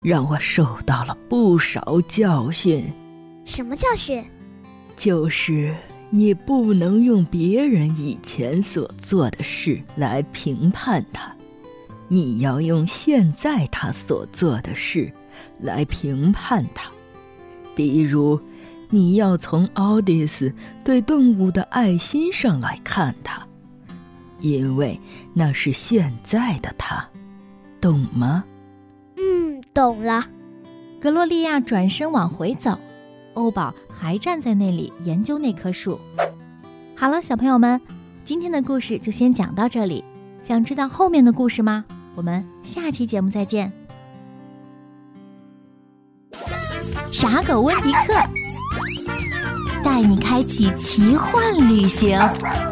让我受到了不少教训。 什么教训？ 就是你不能用别人以前所做的事来评判他，你要用现在他所做的事来评判他。比如，你要从奥迪斯对动物的爱心上来看他，因为那是现在的他，懂吗？ 懂了。 格洛丽亚转身往回走，欧宝还站在那里研究那棵树。好了，小朋友们，今天的故事就先讲到这里。想知道后面的故事吗？我们下期节目再见。傻狗温迪克带你开启奇幻旅行。